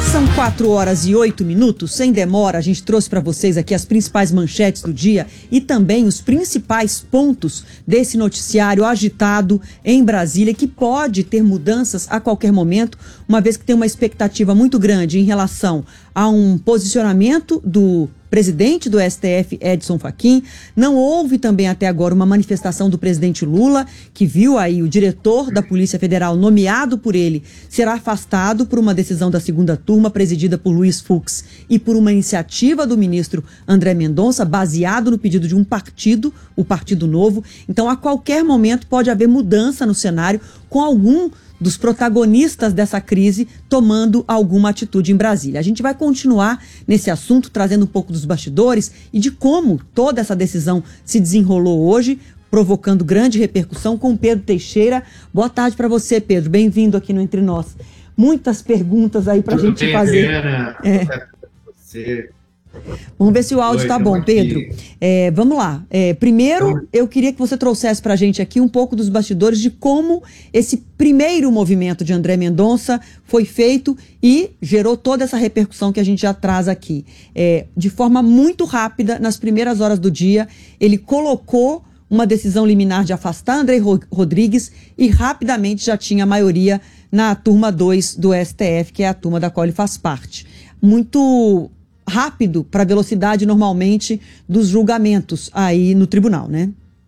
São 4h08. Sem demora, a gente trouxe para vocês aqui as principais manchetes do dia e também os principais pontos desse noticiário agitado em Brasília, que pode ter mudanças a qualquer momento, uma vez que tem uma expectativa muito grande em relação a um posicionamento do presidente do STF, Edson Fachin. Não houve também até agora uma manifestação do presidente Lula, que viu aí o diretor da Polícia Federal, nomeado por ele, será afastado por uma decisão da segunda turma, presidida por Luiz Fux, e por uma iniciativa do ministro André Mendonça, baseado no pedido de um partido, o Partido Novo. Então, a qualquer momento pode haver mudança no cenário, com algum dos protagonistas dessa crise tomando alguma atitude em Brasília. A gente vai continuar nesse assunto, trazendo um pouco dos bastidores e de como toda essa decisão se desenrolou hoje, provocando grande repercussão, com Pedro Teixeira. Boa tarde para você, Pedro. Bem-vindo aqui no Entre Nós. Muitas perguntas aí para a gente fazer. Adriana, boa tarde para você. Vamos ver se o áudio está bom, Pedro. Vamos lá. Primeiro, eu queria que você trouxesse para a gente aqui um pouco dos bastidores de como esse primeiro movimento de André Mendonça foi feito e gerou toda essa repercussão que a gente já traz aqui. De forma muito rápida, nas primeiras horas do dia, ele colocou uma decisão liminar de afastar André Rodrigues e rapidamente já tinha a maioria na turma 2 do STF, que é a turma da qual ele faz parte. Muito rápido para a velocidade, normalmente, dos julgamentos aí no tribunal, né?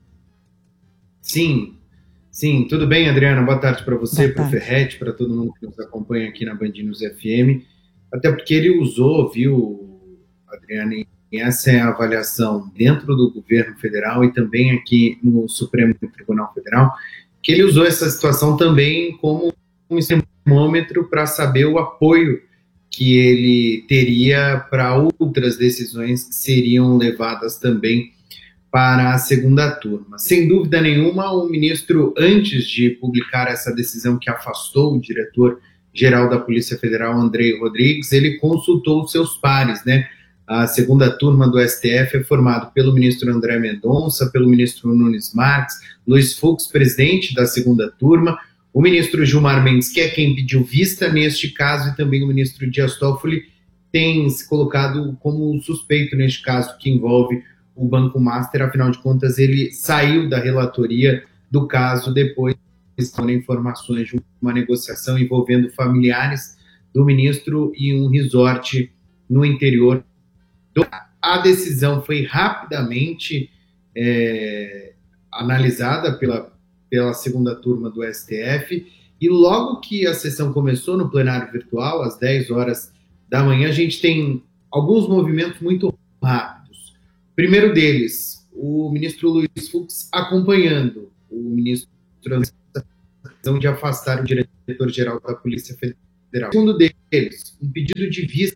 Sim. Tudo bem, Adriana? Boa tarde para você, para o Ferretti, para todo mundo que nos acompanha aqui na Band News FM. Até porque ele usou, viu, Adriana, e essa é a avaliação dentro do governo federal e também aqui no Supremo Tribunal Federal, que ele usou essa situação também como um termômetro para saber o apoio que ele teria para outras decisões que seriam levadas também para a segunda turma. Sem dúvida nenhuma, o ministro, antes de publicar essa decisão que afastou o diretor-geral da Polícia Federal, André Rodrigues, ele consultou os seus pares, né? A segunda turma do STF é formada pelo ministro André Mendonça, pelo ministro Nunes Marques, Luiz Fux, presidente da segunda turma, o ministro Gilmar Mendes, que é quem pediu vista neste caso, e também o ministro Dias Toffoli tem se colocado como suspeito neste caso que envolve o Banco Master. Afinal de contas, ele saiu da relatoria do caso depois de informações de uma negociação envolvendo familiares do ministro e um resort no interior. A decisão foi rapidamente analisada pela segunda turma do STF, e logo que a sessão começou no plenário virtual, às 10 horas da manhã, a gente tem alguns movimentos muito rápidos. O primeiro deles, o ministro Luiz Fux acompanhando o ministro de afastar o diretor-geral da Polícia Federal. O segundo deles, um pedido de vista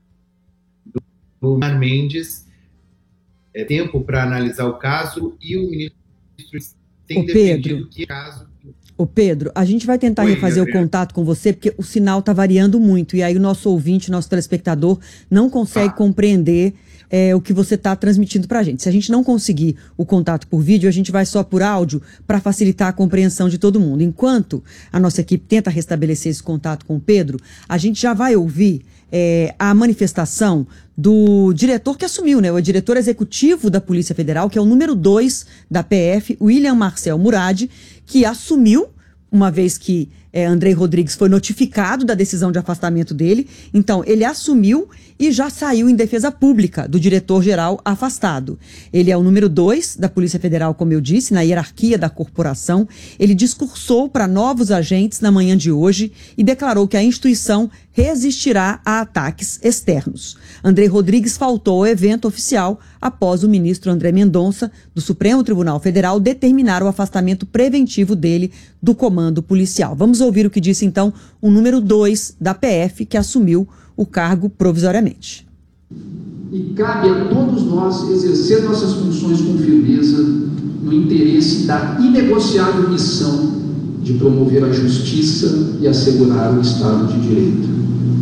do Gilmar Mendes, tempo para analisar o caso, e o ministro tem defendido que caso... Pedro, a gente vai tentar refazer o contato com você, porque o sinal está variando muito, e aí o nosso ouvinte, nosso telespectador, não consegue compreender o que você está transmitindo para a gente. Se a gente não conseguir o contato por vídeo, a gente vai só por áudio, para facilitar a compreensão de todo mundo. Enquanto a nossa equipe tenta restabelecer esse contato com o Pedro, a gente já vai ouvir a manifestação do diretor que assumiu, né? O diretor executivo da Polícia Federal, que é o número 2 da PF, William Marcel Murad, que assumiu, uma vez que André Rodrigues foi notificado da decisão de afastamento dele. Então, ele assumiu e já saiu em defesa pública do diretor-geral afastado. Ele é o número 2 da Polícia Federal, como eu disse, na hierarquia da corporação. Ele discursou para novos agentes na manhã de hoje e declarou que a instituição resistirá a ataques externos. André Rodrigues faltou ao evento oficial após o ministro André Mendonça, do Supremo Tribunal Federal, determinar o afastamento preventivo dele do comando policial. Vamos ouvir o que disse, então, o número 2 da PF, que assumiu o cargo provisoriamente. E cabe a todos nós exercer nossas funções com firmeza no interesse da inegociável missão de promover a justiça e assegurar o Estado de Direito.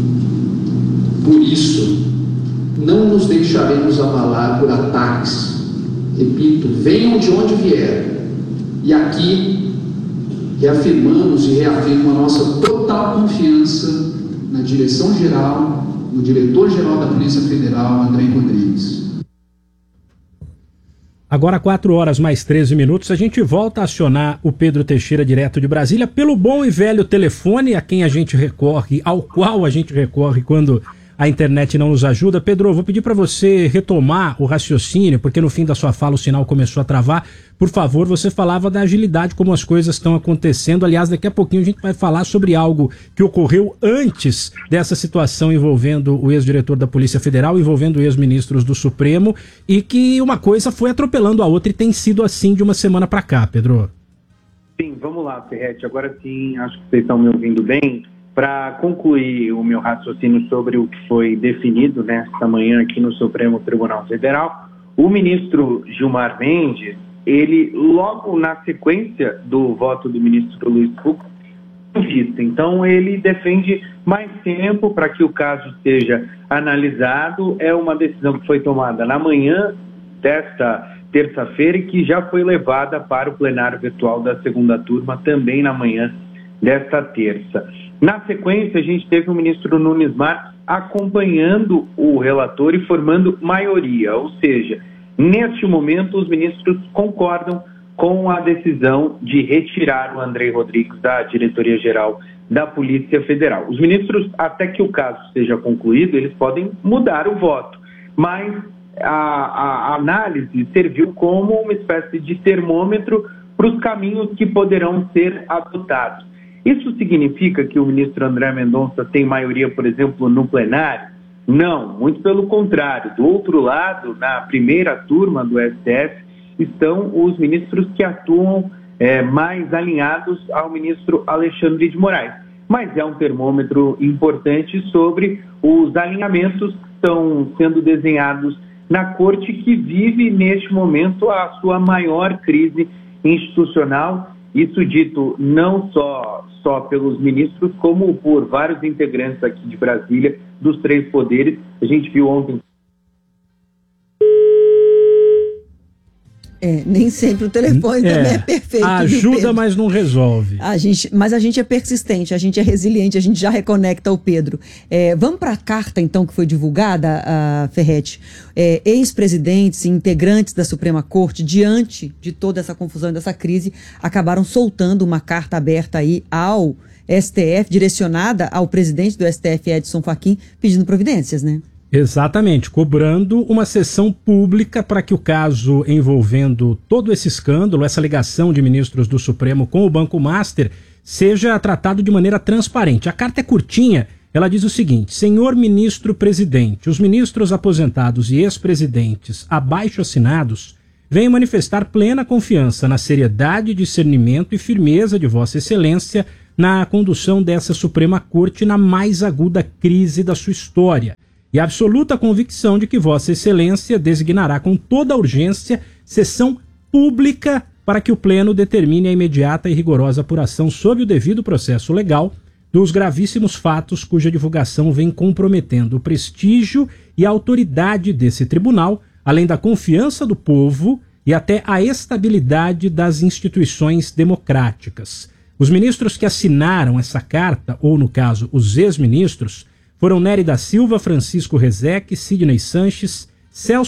Por isso, não nos deixaremos abalar por ataques. Repito, venham de onde vier. E aqui reafirmamos e reafirmo a nossa total confiança na direção-geral do diretor-geral da Polícia Federal, Andrei Rodrigues. Agora 4h mais 13, a gente volta a acionar o Pedro Teixeira direto de Brasília pelo bom e velho telefone ao qual a gente recorre quando a internet não nos ajuda. Pedro, eu vou pedir para você retomar o raciocínio, porque no fim da sua fala o sinal começou a travar. Por favor, você falava da agilidade, como as coisas estão acontecendo. Aliás, daqui a pouquinho a gente vai falar sobre algo que ocorreu antes dessa situação envolvendo o ex-diretor da Polícia Federal, envolvendo ex-ministros do Supremo, e que uma coisa foi atropelando a outra e tem sido assim de uma semana para cá, Pedro. Sim, vamos lá, Ferretti. Agora sim, acho que vocês estão me ouvindo bem. Para concluir o meu raciocínio sobre o que foi definido nesta manhã aqui no Supremo Tribunal Federal, o ministro Gilmar Mendes, ele logo na sequência do voto do ministro Luiz Fux, então ele defende mais tempo para que o caso seja analisado. É uma decisão que foi tomada na manhã desta terça-feira e que já foi levada para o plenário virtual da segunda turma também na manhã desta terça. Na sequência, a gente teve o ministro Nunes Marques acompanhando o relator e formando maioria, ou seja, neste momento os ministros concordam com a decisão de retirar o Andrei Rodrigues da diretoria-geral da Polícia Federal. Os ministros, até que o caso seja concluído, eles podem mudar o voto, mas a análise serviu como uma espécie de termômetro para os caminhos que poderão ser adotados. Isso significa que o ministro André Mendonça tem maioria, por exemplo, no plenário? Não, muito pelo contrário. Do outro lado, na primeira turma do STF, estão os ministros que atuam mais alinhados ao ministro Alexandre de Moraes. Mas é um termômetro importante sobre os alinhamentos que estão sendo desenhados na Corte, que vive, neste momento, a sua maior crise institucional. Isso dito não só pelos ministros, como por vários integrantes aqui de Brasília, dos três poderes. A gente viu ontem... Nem sempre o telefone também é perfeito. Ajuda, mas não resolve. Mas a gente é persistente, a gente é resiliente, a gente já reconecta o Pedro. Vamos para a carta, então, que foi divulgada, Ferretti. Ex-presidentes e integrantes da Suprema Corte, diante de toda essa confusão e dessa crise, acabaram soltando uma carta aberta aí ao STF, direcionada ao presidente do STF, Edson Fachin, pedindo providências, né? Exatamente, cobrando uma sessão pública para que o caso envolvendo todo esse escândalo, essa ligação de ministros do Supremo com o Banco Master, seja tratado de maneira transparente. A carta é curtinha, ela diz o seguinte: senhor ministro presidente, os ministros aposentados e ex-presidentes abaixo assinados vêm manifestar plena confiança na seriedade, discernimento e firmeza de Vossa Excelência na condução dessa Suprema Corte na mais aguda crise da sua história. E a absoluta convicção de que Vossa Excelência designará com toda a urgência sessão pública para que o Pleno determine a imediata e rigorosa apuração sob o devido processo legal dos gravíssimos fatos cuja divulgação vem comprometendo o prestígio e a autoridade desse tribunal, além da confiança do povo e até a estabilidade das instituições democráticas. Os ministros que assinaram essa carta, ou no caso os ex-ministros, foram Nery da Silva, Francisco Rezec, Sidney Sanches, Celso